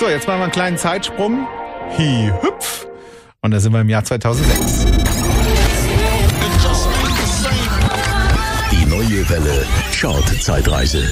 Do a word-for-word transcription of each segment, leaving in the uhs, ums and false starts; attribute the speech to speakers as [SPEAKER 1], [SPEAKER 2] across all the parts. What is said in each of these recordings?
[SPEAKER 1] So, jetzt machen wir einen kleinen Zeitsprung. Hi, hüpf. Und da sind wir im Jahr zweitausendsechs.
[SPEAKER 2] Die neue Welle Chart-Zeitreise.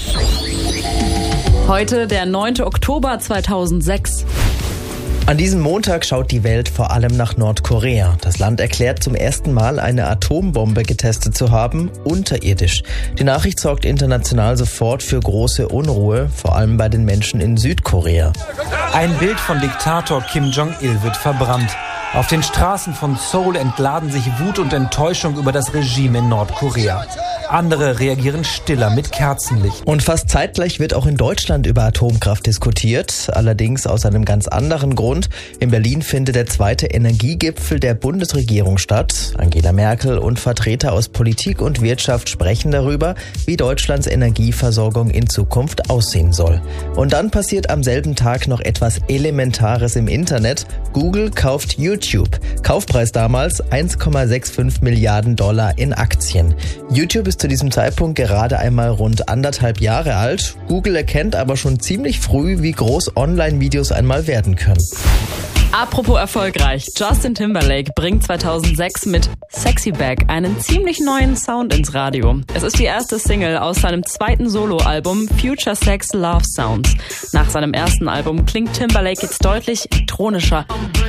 [SPEAKER 3] Heute der neunte Oktober zweitausendsechs.
[SPEAKER 4] An diesem Montag schaut die Welt vor allem nach Nordkorea. Das Land erklärt zum ersten Mal, eine Atombombe getestet zu haben, unterirdisch. Die Nachricht sorgt international sofort für große Unruhe, vor allem bei den Menschen in Südkorea.
[SPEAKER 5] Ein Bild von Diktator Kim Jong-il wird verbrannt. Auf den Straßen von Seoul entladen sich Wut und Enttäuschung über das Regime in Nordkorea. Andere reagieren stiller mit Kerzenlicht.
[SPEAKER 4] Und fast zeitgleich wird auch in Deutschland über Atomkraft diskutiert, allerdings aus einem ganz anderen Grund. In Berlin findet der zweite Energiegipfel der Bundesregierung statt. Angela Merkel und Vertreter aus Politik und Wirtschaft sprechen darüber, wie Deutschlands Energieversorgung in Zukunft aussehen soll. Und dann passiert am selben Tag noch etwas Elementares im Internet. Google kauft YouTube. Kaufpreis damals eins Komma fünfundsechzig Milliarden Dollar in Aktien. YouTube ist zu diesem Zeitpunkt gerade einmal rund anderthalb Jahre alt. Google erkennt aber schon ziemlich früh, wie groß Online-Videos einmal werden können.
[SPEAKER 3] Apropos erfolgreich, Justin Timberlake bringt zweitausendsechs mit Sexy Back einen ziemlich neuen Sound ins Radio. Es ist die erste Single aus seinem zweiten Soloalbum Future Sex Love Sounds. Nach seinem ersten Album klingt Timberlake jetzt deutlich elektronischer,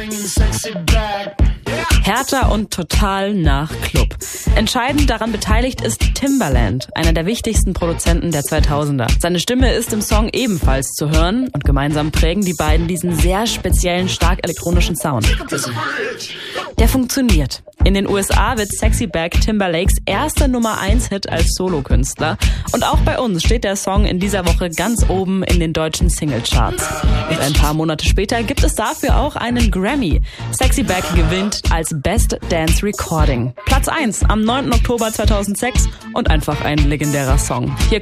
[SPEAKER 3] härter und total nach Club. Entscheidend daran beteiligt ist Timbaland, einer der wichtigsten Produzenten der zweitausender. Seine Stimme ist im Song ebenfalls zu hören und gemeinsam prägen die beiden diesen sehr speziellen, stark elektronischen Sound. Der funktioniert. In den U S A wird Sexy Back Timberlakes erster Nummer eins Hit als Solokünstler. Und auch bei uns steht der Song in dieser Woche ganz oben in den deutschen Singlecharts. Und ein paar Monate später gibt es dafür auch einen Grammy. Sexy Back gewinnt als Best Dance Recording. Platz eins am neunten Oktober zweitausendsechs und einfach ein legendärer Song. Hier